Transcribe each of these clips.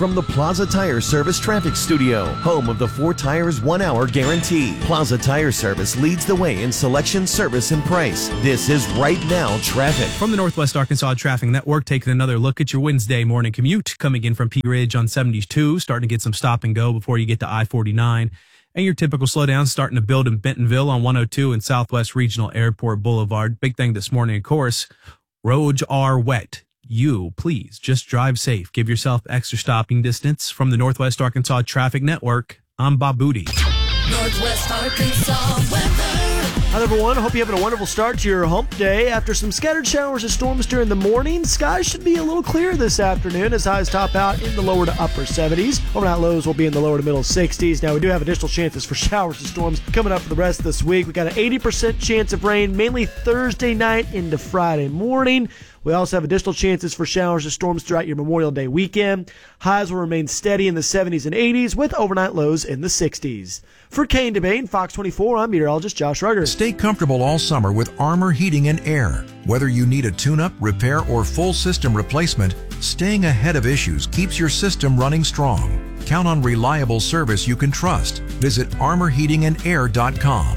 from the Plaza Tire Service Traffic Studio, home of the 4 Tires 1 Hour Guarantee. Plaza Tire Service leads the way in selection, service, and price. This is Right Now Traffic. From the Northwest Arkansas Traffic Network, taking another look at your Wednesday morning commute. Coming in from Pea Ridge on 72, starting to get some stop and go before you get to I-49. And your typical slowdown starting to build in Bentonville on 102 and Southwest Regional Airport Boulevard. Big thing this morning, of course, roads are wet. You, please, just drive safe. Give yourself extra stopping distance. From the Northwest Arkansas Traffic Network, I'm Bob Booty. Northwest Arkansas weather. Hi, everyone. Hope you're having a wonderful start to your hump day. After some scattered showers and storms during the morning, skies should be a little clearer this afternoon as highs top out in the lower to upper 70s. Overnight lows will be in the lower to middle 60s. Now, we do have additional chances for showers and storms coming up for the rest of this week. We got an 80% chance of rain, mainly Thursday night into Friday morning. We also have additional chances for showers and storms throughout your Memorial Day weekend. Highs will remain steady in the 70s and 80s with overnight lows in the 60s. For Kane Debate, Fox 24, I'm meteorologist Josh Rugger. Stay comfortable all summer with Armor Heating and Air. Whether you need a tune-up, repair, or full system replacement, staying ahead of issues keeps your system running strong. Count on reliable service you can trust. Visit armorheatingandair.com.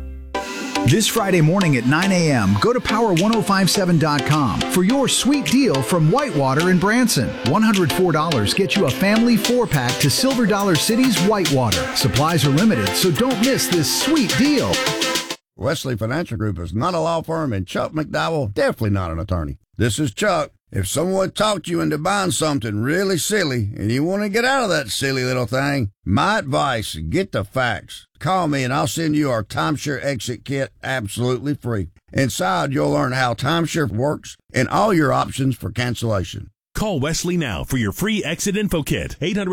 This Friday morning at 9 a.m., go to power1057.com for your sweet deal from Whitewater in Branson. $104 gets you a family 4-pack to Silver Dollar City's Whitewater. Supplies are limited, so don't miss this sweet deal. Wesley Financial Group is not a law firm, and Chuck McDowell definitely not an attorney. This is Chuck. If someone talked you into buying something really silly and you want to get out of that silly little thing, my advice, get the facts. Call me and I'll send you our Timeshare Exit Kit absolutely free. Inside, you'll learn how timeshare works and all your options for cancellation. Call Wesley now for your free exit info kit.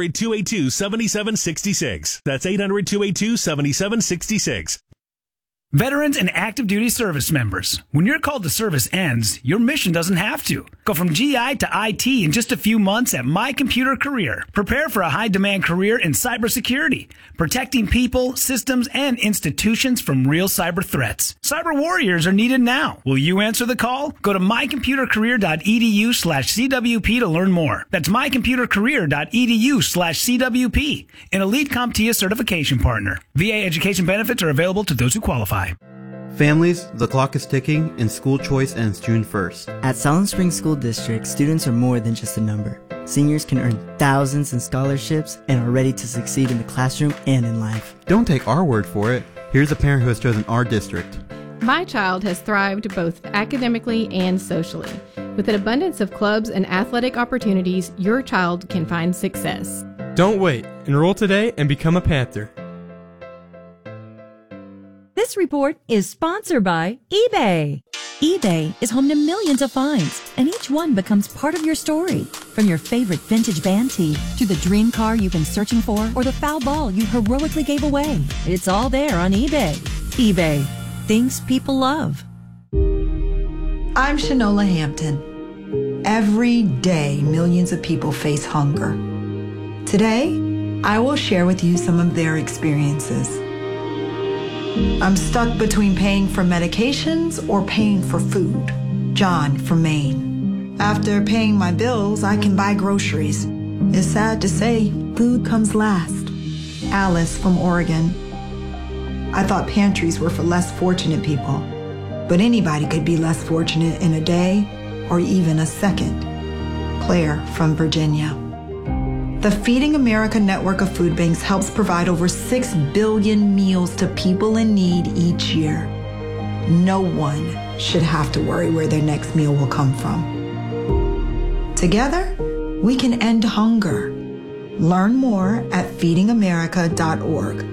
800-282-7766. That's 800-282-7766. Veterans and active duty service members, when your call to service ends, your mission doesn't have to. Go from GI to IT in just a few months at My Computer Career. Prepare for a high-demand career in cybersecurity, protecting people, systems, and institutions from real cyber threats. Cyber warriors are needed now. Will you answer the call? Go to mycomputercareer.edu/CWP to learn more. That's mycomputercareer.edu/CWP, an elite CompTIA certification partner. VA education benefits are available to those who qualify. Families, the clock is ticking, and school choice ends June 1st. At Silent Spring School District, students are more than just a number. Seniors can earn thousands in scholarships and are ready to succeed in the classroom and in life. Don't take our word for it. Here's a parent who has chosen our district. My child has thrived both academically and socially. With an abundance of clubs and athletic opportunities, your child can find success. Don't wait. Enroll today and become a Panther. This report is sponsored by eBay. eBay is home to millions of finds, and each one becomes part of your story. From your favorite vintage band tee to the dream car you've been searching for or the foul ball you heroically gave away. It's all there on eBay. eBay. Things people love. I'm Shanola Hampton. Every day, millions of people face hunger. Today, I will share with you some of their experiences. I'm stuck between paying for medications or paying for food. John from Maine. After paying my bills, I can buy groceries. It's sad to say, food comes last. Alice from Oregon. I thought pantries were for less fortunate people, but anybody could be less fortunate in a day or even a second. Claire from Virginia. The Feeding America network of food banks helps provide over 6 billion meals to people in need each year. No one should have to worry where their next meal will come from. Together, we can end hunger. Learn more at feedingamerica.org.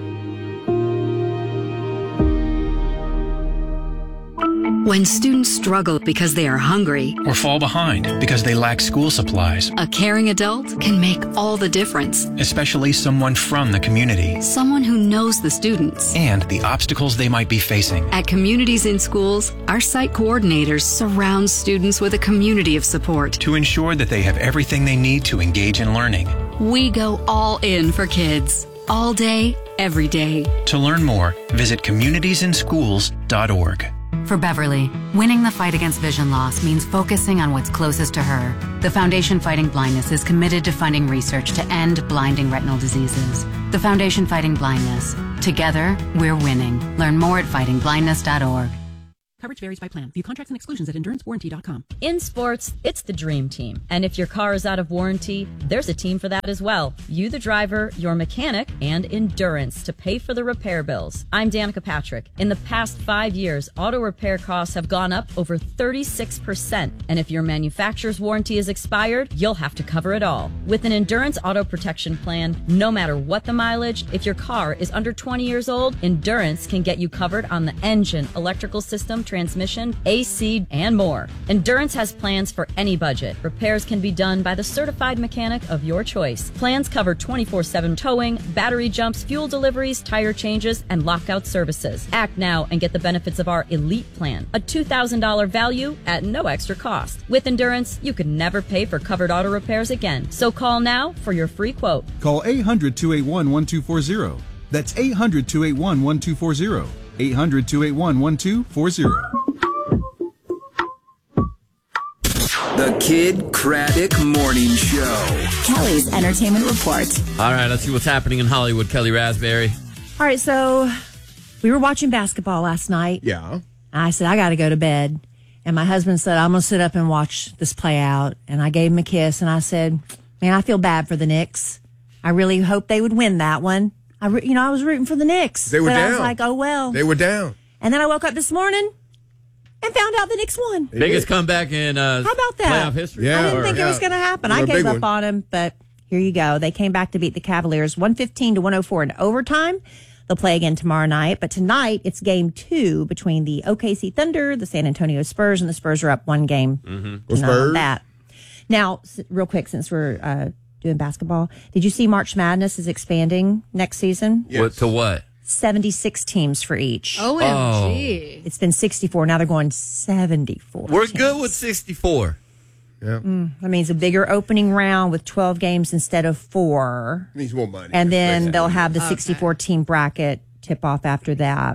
When students struggle because they are hungry or fall behind because they lack school supplies, a caring adult can make all the difference. Especially someone from the community. Someone who knows the students and the obstacles they might be facing. At Communities in Schools, our site coordinators surround students with a community of support to ensure that they have everything they need to engage in learning. We go all in for kids, all day, every day. To learn more, visit communitiesinschools.org. For Beverly, winning the fight against vision loss means focusing on what's closest to her. The Foundation Fighting Blindness is committed to funding research to end blinding retinal diseases. The Foundation Fighting Blindness. Together, we're winning. Learn more at fightingblindness.org. Coverage varies by plan. View contracts and exclusions at endurancewarranty.com. In sports, it's the dream team. And if your car is out of warranty, there's a team for that as well. You, the driver, your mechanic, and Endurance to pay for the repair bills. I'm Danica Patrick. In the past 5 years, auto repair costs have gone up over 36%. And if your manufacturer's warranty is expired, you'll have to cover it all. With an Endurance auto protection plan, no matter what the mileage, if your car is under 20 years old, Endurance can get you covered on the engine, electrical system, transmission, AC, and more. Endurance has plans for any budget. Repairs can be done by the certified mechanic of your choice. Plans cover 24/7 towing, battery jumps, fuel deliveries, tire changes, and lockout services. Act now and get the benefits of our Elite Plan, a $2,000 value at no extra cost. With Endurance, you can never pay for covered auto repairs again. So call now for your free quote. Call 800-281-1240. That's 800-281-1240. 800-281-1240. The Kid Craddock Morning Show. Kelly's Entertainment Report. All right, let's see what's happening in Hollywood. Kelly Raspberry. All right, so we were watching basketball last night. Yeah. I said, I got to go to bed. And my husband said, I'm going to sit up and watch this play out. And I gave him a kiss, and I said, man, I feel bad for the Knicks. I really hope they would win that one. I was rooting for the Knicks. They were down. I was like, oh, well. They were down. And then I woke up this morning and found out the Knicks won. Biggest comeback in How about that? playoff history. I didn't think it was going to happen. I gave up on them, but here you go. They came back to beat the Cavaliers 115-104 in overtime. They'll play again tomorrow night. But tonight, it's game 2 between the OKC Thunder, the San Antonio Spurs, and the Spurs are up 1 game. Spurs? On that. Now, real quick, since we're doing basketball, did you see March Madness is expanding next season? Yes. To what? 76 teams for each. OMG. It's been 64. Now they're going 74. We're good with 64. Yeah. That means a bigger opening round with 12 games instead of 4. Needs more money. And then they'll have the 64-team bracket tip-off after that.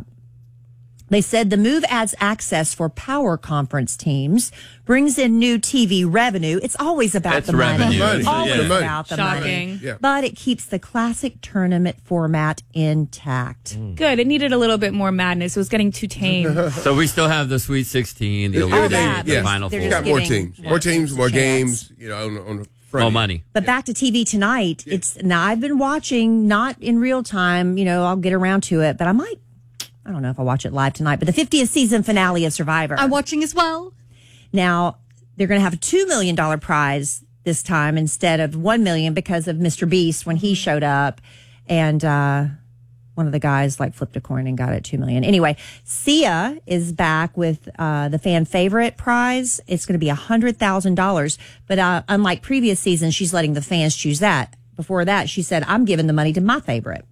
They said the move adds access for power conference teams, brings in new TV revenue. It's always about the money. Always about the money. Yeah. But it keeps the classic tournament format intact. Good. It needed a little bit more madness. It was getting too tame. So we still have the Sweet 16, the Elite Eight, the Final Four. Got more teams. More teams, more games, on the front. More money. But back to TV tonight. Now I've been watching, not in real time, I'll get around to it, but I don't know if I'll watch it live tonight, but the 50th season finale of Survivor. I'm watching as well. Now, they're going to have a $2 million prize this time instead of $1 million because of Mr. Beast when he showed up. And one of the guys flipped a coin and got it $2 million. Anyway, Sia is back with the fan favorite prize. It's going to be $100,000. But unlike previous seasons, she's letting the fans choose that. Before that, she said, I'm giving the money to my favorite.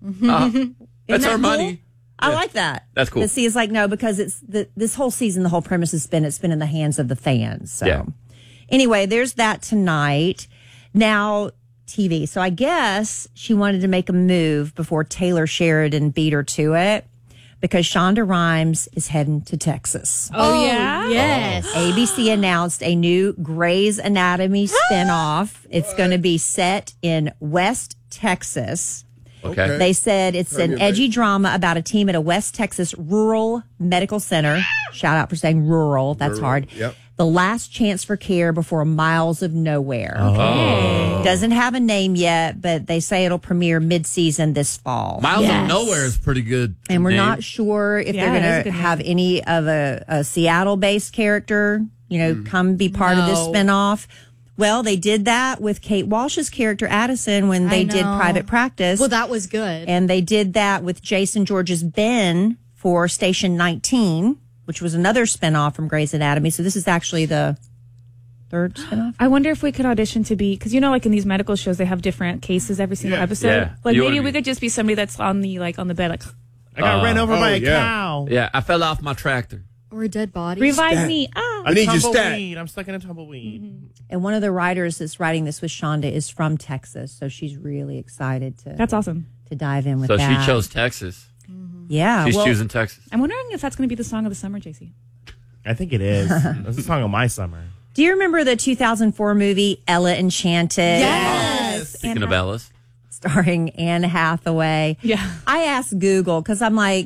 That's our money. I like that. That's cool. But see, it's no, because it's this whole season, the whole premise has been it's been in the hands of the fans. So anyway, there's that tonight. Now, TV. So I guess she wanted to make a move before Taylor Sheridan beat her to it because Shonda Rhimes is heading to Texas. Oh yeah? Yes. ABC announced a new Grey's Anatomy spinoff. It's going to be set in West Texas. Okay. They said it's an edgy drama about a team at a West Texas rural medical center. Shout out for saying rural. That's hard. Yep. The last chance for care before miles of nowhere. Okay. Doesn't have a name yet, but they say it'll premiere mid-season this fall. Miles of Nowhere is pretty good. And we're name. not sure if they're going to have any of a Seattle-based character, come be part of this spinoff. Well, they did that with Kate Walsh's character, Addison, when they did Private Practice. Well, that was good. And they did that with Jason George's Ben for Station 19, which was another spinoff from Grey's Anatomy. So this is actually the third spinoff. I wonder if we could audition to be, because in these medical shows, they have different cases every single episode. Yeah. Maybe we could just be somebody that's on the bed, I got ran over by a cow. Yeah, I fell off my tractor. Or a dead body. Revive me. I need your tumbleweed. I'm stuck in a tumbleweed. Mm-hmm. And one of the writers that's writing this with Shonda is from Texas, so she's really excited to. That's awesome. To dive in with So that. she chose Texas. Yeah, She's choosing Texas. I'm wondering if that's going to be the song of the summer, JC. I think it is. That's a song of my summer. Do you remember the 2004 movie Ella Enchanted? Yes. Speaking of Ellis. Starring Anne Hathaway. Yeah. I asked Google because I'm like,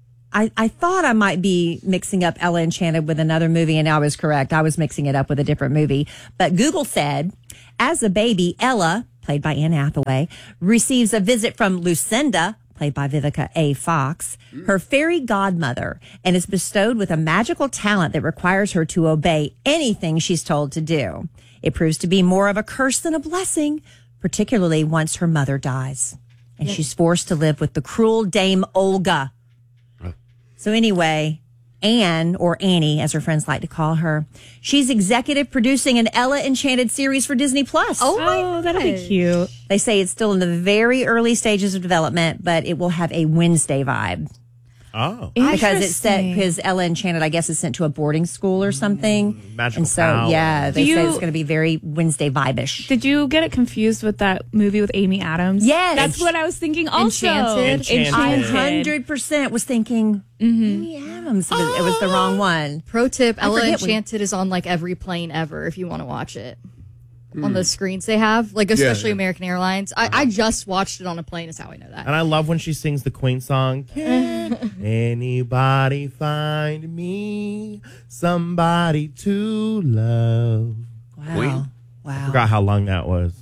I thought I might be mixing up Ella Enchanted with another movie, and I was correct. I was mixing it up with a different movie. But Google said, as a baby, Ella, played by Anne Hathaway, receives a visit from Lucinda, played by Vivica A. Fox, her fairy godmother, and is bestowed with a magical talent that requires her to obey anything she's told to do. It proves to be more of a curse than a blessing, particularly once her mother dies. And she's forced to live with the cruel Dame Olga. So anyway, Anne, or Annie, as her friends like to call her, she's executive producing an Ella Enchanted series for Disney+. Oh, that'll be cute. They say it's still in the very early stages of development, but it will have a Wednesday vibe. Oh. Because Ella Enchanted, I guess, is sent to a boarding school or something. Magical And so, power. yeah, they say it's going to be very Wednesday vibe-ish. Did you get it confused with that movie with Amy Adams? Yes. That's what I was thinking also. Enchanted. I 100% was thinking Amy Adams. It was the wrong one. Pro tip, I Ella forget Enchanted is on like every plane ever if you want to watch it. On the screens they have, like especially American Airlines. I just watched it on a plane is how I know that. And I love when she sings the Queen song. Can anybody find me somebody to love? Wow. I forgot how long that was.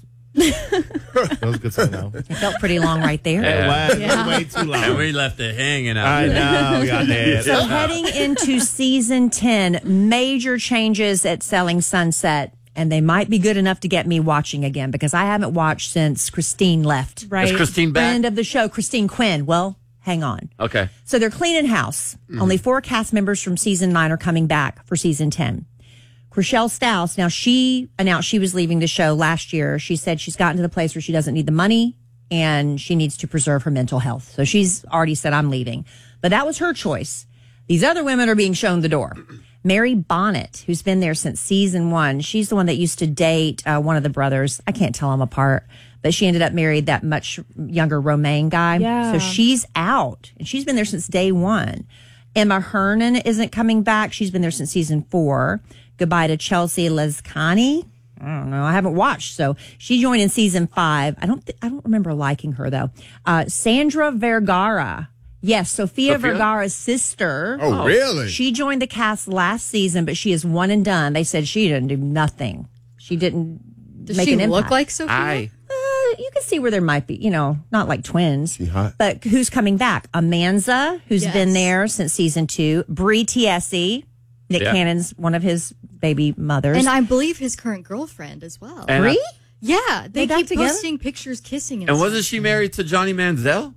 That was a good song, though. It felt pretty long right there. It was way too long. And we left it hanging out. I know. We got that. So heading into season 10, major changes at Selling Sunset. And they might be good enough to get me watching again because I haven't watched since Christine left. Right. Is Christine back? Friend of the show, Christine Quinn. Well, hang on. Okay. So they're cleaning house. Only 4 cast members from season 9 are coming back for season 10. Chriselle Staus, now she announced she was leaving the show last year. She said she's gotten to the place where she doesn't need the money and she needs to preserve her mental health. So she's already said, I'm leaving. But that was her choice. These other women are being shown the door. Mary Bonnet, who's been there since season 1. She's the one that used to date one of the brothers. I can't tell them apart, but she ended up married that much younger Romaine guy. Yeah. So she's out, and she's been there since day 1. Emma Hernan isn't coming back. She's been there since season 4. Goodbye to Chelsea Lescani. I don't know. I haven't watched. So she joined in season 5. I don't remember liking her though. Sandra Vergara. Yes, Sofia Vergara's sister. Oh, really? She joined the cast last season, but she is one and done. They said she didn't do nothing. She didn't Does make she an impact. look like Sophia? You can see where there might be, not like twins. She hot. But who's coming back? Amanza, who's Yes. been there since season 2. Brie Tiesi, Nick Cannon's one of his baby mothers. And I believe his current girlfriend as well. And Brie? Yeah, they got keep together? posting pictures kissing. And wasn't she married to Johnny Manziel?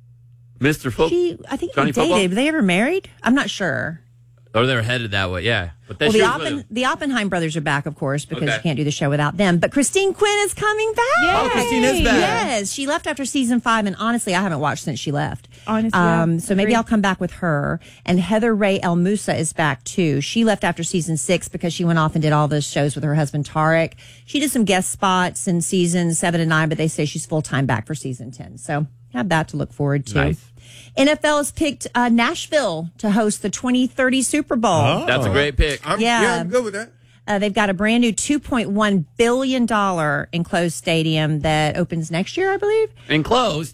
Mr. Football? I think Johnny they dated. Football? Were they ever married? I'm not sure. Or they were headed that way, yeah. But Well, she was with him. the Oppenheim brothers are back, of course, because Okay. you can't do the show without them. But Christine Quinn is coming back. Oh, Christine is back. Yes, she left after season 5, and honestly, I haven't watched since she left. Honestly, yeah, So maybe agree. I'll come back with her. And Heather Ray El Musa is back too. She left after season 6 because she went off and did all those shows with her husband Tarek. She did some guest spots in seasons 7 and 9, but they say she's full time back for season 10. So have that to look forward to. Nice. NFL has picked Nashville to host the 2030 Super Bowl. Oh. That's a great pick. I'm good with that. They've got a brand new $2.1 billion enclosed stadium that opens next year, I believe. Enclosed?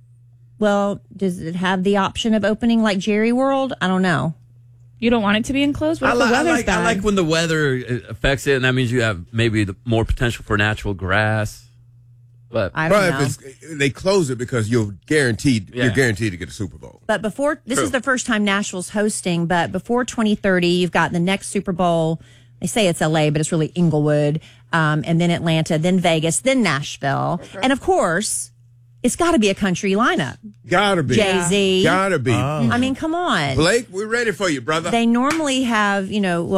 Well, does it have the option of opening like Jerry World? I don't know. You don't want it to be enclosed? What if the weather's bad? I like when the weather affects it, and that means you have maybe more potential for natural grass. But I don't know. If they close it because you're guaranteed to get a Super Bowl. But before, this is the first time Nashville's hosting, but before 2030, you've got the next Super Bowl. They say it's LA, but it's really Inglewood, and then Atlanta, then Vegas, then Nashville. Okay. And of course, it's got to be a country lineup. Gotta be. Jay-Z. Gotta be. I mean, come on. Blake, we're ready for you, brother. They normally have,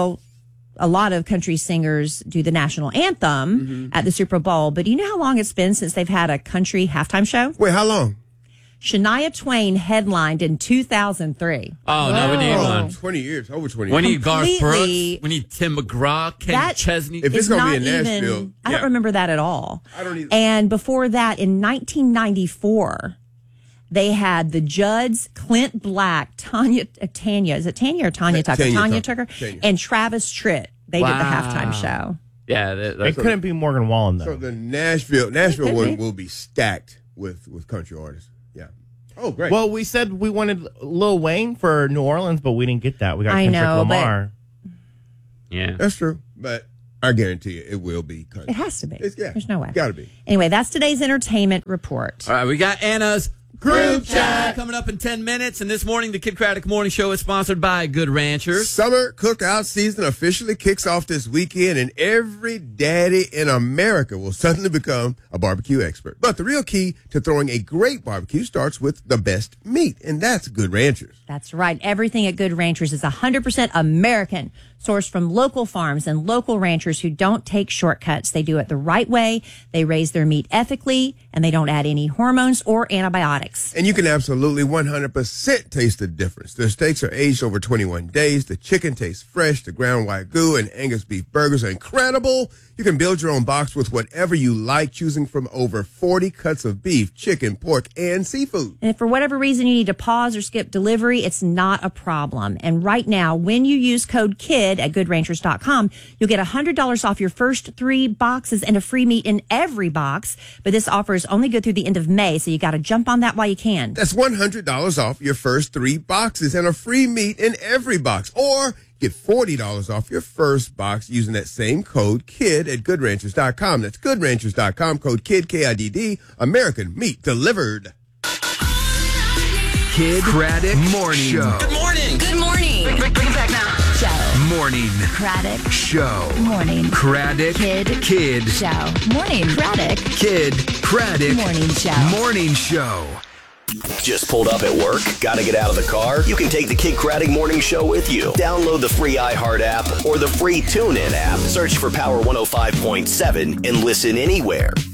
a lot of country singers do the national anthem at the Super Bowl, but do you know how long it's been since they've had a country halftime show? Wait, how long? Shania Twain headlined in 2003. Oh, no, we need one. 20 years, over 20 years. We need Garth Brooks. Completely- We need Tim McGraw, Kenny Chesney. If it's It's going to not be in Nashville. even, I don't remember that at all. I don't either. And before that, in 1994, They had the Judds, Clint Black, Tanya. Is it Tanya or Tanya Tucker? Tanya Tucker. And Travis Tritt. They did the halftime show. Yeah. It couldn't be Morgan Wallen, though. So the Nashville one will be stacked with country artists. Yeah. Oh, great. Well, we said we wanted Lil Wayne for New Orleans, but we didn't get that. We got Kendrick Lamar. Yeah. That's true. But I guarantee you it will be country. It has to be. There's no way. Got to be. Anyway, that's today's entertainment report. All right, we got Anna's Group Chat coming up in 10 minutes. And this morning, the Kid Craddock Morning Show is sponsored by Good Ranchers. Summer cookout season officially kicks off this weekend, and every daddy in America will suddenly become a barbecue expert. But the real key to throwing a great barbecue starts with the best meat, and that's Good Ranchers. That's right. Everything at Good Ranchers is 100% American, sourced from local farms and local ranchers who don't take shortcuts. They do it the right way. They raise their meat ethically, and they don't add any hormones or antibiotics. And you can absolutely 100% taste the difference. Their steaks are aged over 21 days. The chicken tastes fresh. The ground Wagyu and Angus beef burgers are incredible. You can build your own box with whatever you like, choosing from over 40 cuts of beef, chicken, pork, and seafood. And if for whatever reason you need to pause or skip delivery, it's not a problem. And right now, when you use code KID at GoodRanchers.com, you'll get $100 off your first 3 boxes and a free meat in every box. But this offer is only good through the end of May, so you got to jump on that while you can. That's $100 off your first 3 boxes and a free meat in every box. Or get $40 off your first box using that same code KID at GoodRanchers.com. That's GoodRanchers.com, code KID, K-I-D-D, American meat delivered. Kid Craddock Morning Show. Good morning. Good morning. Bring it back now. Show. Morning. Craddock. Show. Morning. Craddock. Kid. Show. Morning. Craddock. Kid. Craddock. Morning show. Morning Show. Just pulled up at work? Gotta get out of the car? You can take the Kid Craddock Morning Show with you. Download the free iHeart app or the free TuneIn app. Search for Power 105.7 and listen anywhere.